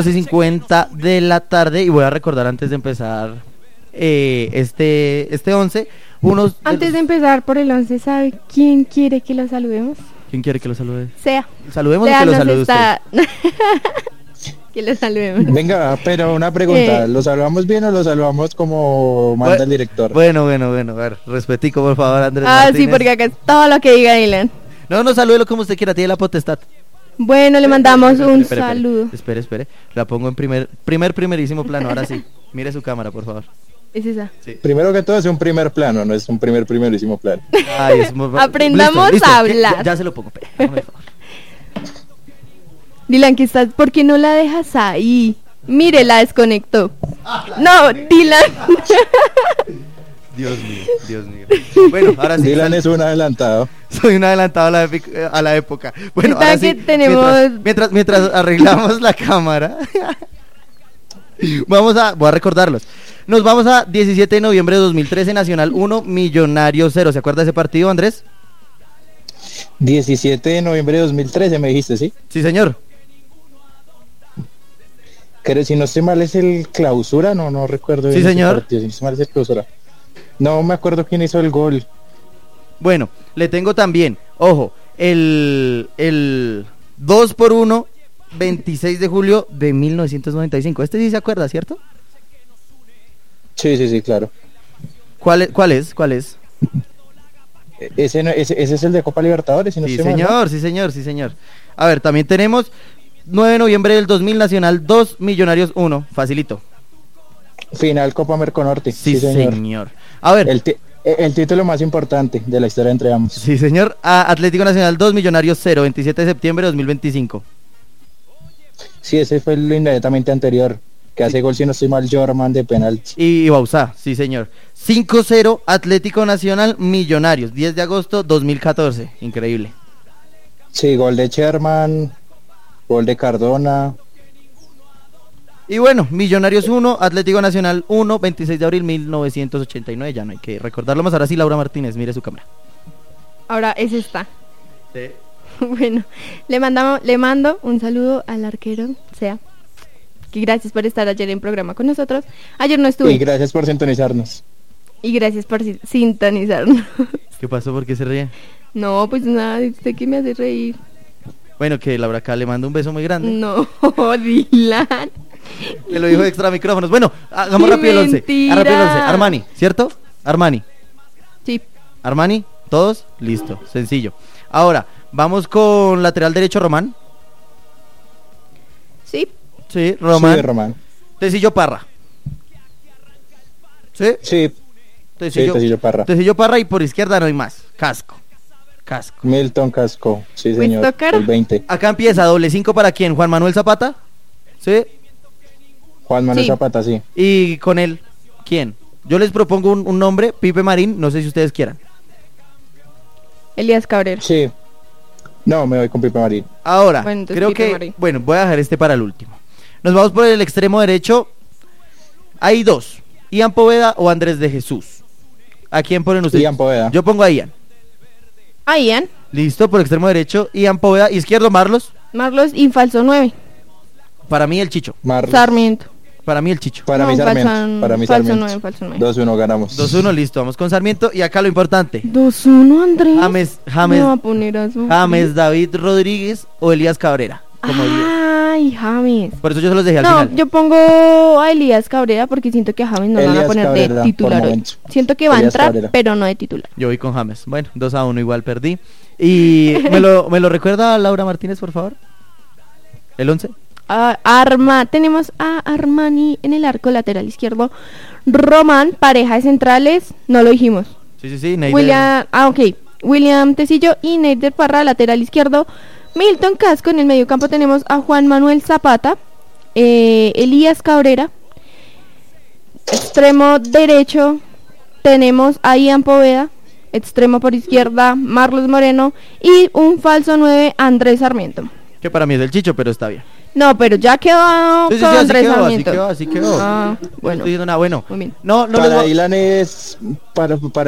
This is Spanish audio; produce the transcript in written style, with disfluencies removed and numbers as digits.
12:50 de la tarde y voy a recordar antes de empezar este 11 Antes de empezar por el 11, ¿sabe quién quiere que lo saludemos? ¿Quién quiere que lo salude? Sea. ¿Saludemos Sea o que lo nos salude está... usted? Que lo saludemos. Venga, pero una pregunta, ¿lo saludamos bien o lo saludamos como manda el director? Bueno, a ver, respetico por favor, Andrés Ah, Martínez. sí, porque acá es todo lo que diga Dylan. No, salúdelo como usted quiera, tiene la potestad. Bueno, le mandamos un Espere. saludo. Espere, la pongo en primerísimo plano, ahora sí. Mire su cámara, por favor. Es esa. Sí. Primero que todo es un primer plano, no es un primerísimo plano. Ay, es muy... Aprendamos Listo. a hablar. Ya se lo pongo, por favor. Dylan, ¿qué estás? ¿Por qué no la dejas ahí? Mire, la desconectó. No, Dylan. Dios mío. Bueno, ahora sí. Dylan es un adelantado. Soy un adelantado a la época. Bueno, Está ahora sí. que tenemos... Mientras arreglamos la cámara, voy a recordarlos. Nos vamos a 17 de noviembre de 2013, Nacional 1, Millonarios 0. ¿Se acuerda de ese partido, Andrés? 17 de noviembre de 2013 me dijiste, ¿sí? Sí, señor. Que si no estoy mal es el clausura, no recuerdo bien. Sí, señor. Partido, si no estoy mal es el clausura. No me acuerdo quién hizo el gol. Bueno, le tengo también, ojo, el 2-1, 26 de julio de 1995. Este sí se acuerda, ¿cierto? Sí, claro. ¿Cuál es? Ese es el de Copa Libertadores, si no Sí, estoy mal, ¿no? sí, señor. A ver, también tenemos 9 de noviembre del 2000, Nacional 2, Millonarios 1, facilito. Final Copa Merconorte. Sí, señor. A ver. El título más importante de la historia entre ambos. Sí, señor. Atlético Nacional 2, Millonarios 0, 27 de septiembre de 2025. Sí, ese fue el inmediatamente anterior. Que hace gol, si no estoy mal, Jorman de penalti. Y Bauzá, sí, señor. 5-0, Atlético Nacional, Millonarios, 10 de agosto 2014. Increíble. Sí, gol de Sherman, gol de Cardona. Y bueno, Millonarios 1, Atlético Nacional 1, 26 de abril 1989. Ya no hay que recordarlo más. Ahora sí, Laura Martínez, mire su cámara. Ahora es esta. Sí. Bueno, le mando un saludo al arquero, Sea. Que gracias por estar ayer en programa con nosotros. Ayer no estuve. Y gracias por sintonizarnos. Y gracias por sintonizarnos. ¿Qué pasó? ¿Por qué se ríe? No, pues nada, usted que me hace reír. Bueno, que Laura acá le mando un beso muy grande. No, Dylan. Me lo dijo extra micrófonos. Bueno, hagamos ¡Qué rápido el 11. mentira! Rápido el 11. Armani, ¿cierto? Armani. Sí. Armani, ¿todos? Listo, sencillo. Ahora, vamos con lateral derecho, Román. Sí. Sí, Román. Sí, Román. Tecillo Parra. ¿Sí? Sí. Tecillo Parra. Tecillo Parra y por izquierda no hay más. Casco. Milton Casco. Sí, Pues señor. tocar. El 20. Acá empieza doble 5 para quién, Juan Manuel Zapata. ¿Sí? Juan Manuel Sí. Zapata, sí. Y con él, ¿quién? Yo les propongo un nombre, Pipe Marín, no sé si ustedes quieran. Elías Cabrera. Sí. No, me voy con Pipe Marín. Ahora, Bueno, entonces creo Pipe que, Marín. bueno, voy a dejar este para el último. Nos vamos por el extremo derecho. Hay dos, Ian Poveda o Andrés de Jesús. ¿A quién ponen ustedes? Ian Poveda. Yo pongo a Ian. Ah, Ian. Listo, por extremo derecho, Ian Poveda. Izquierdo, Marlos. Marlos y falso 9. Para mí el Chicho. Sarmiento. Para mí el Chicho. Para mí No, Sarmiento. Para mí falso Sarmiento. 9, falso 9. 2-1 ganamos. 2-1, listo, vamos con Sarmiento. Y acá lo importante. 2-1, Andrés. Me va a James poner a sufrir. David Rodríguez o Elías Cabrera. Como digo. Ay, James. Por eso yo se los dejé al No, final. yo pongo a Elías Cabrera porque siento que a James no lo van a Elías poner Cabrera, de titular por hoy. momento. Siento que va a Elías entrar, Cabrera. pero no de titular. Yo voy con James. Bueno, 2-1 igual perdí. Y ¿me lo recuerda Laura Martínez, por favor? ¿El 11? Tenemos a Armani en el arco lateral izquierdo. Román, pareja de centrales, no lo dijimos. Sí, Neider. William Tecillo y Neider Parra, lateral izquierdo. Milton Casco, en el mediocampo tenemos a Juan Manuel Zapata, Elías Cabrera. Extremo derecho tenemos a Ian Poveda. Extremo por izquierda, Marlos Moreno. Y un falso 9, Andrés Sarmiento. Que para mí es el Chicho, pero está bien. No, pero ya quedó Sí, con así Andrés quedó, Sarmiento. así quedó. Ah, No bueno. estoy diciendo nada bueno. Muy bien. No les Para voy- Dylan es para